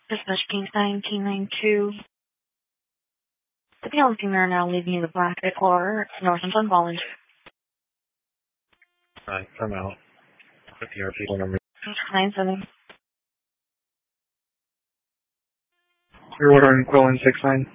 Dispatch Case 1992. The PLC are now leaving you the Black Explorer, North and Sun College. Alright, I'm out. With the RP number. 97. You're ordering Quillen 69.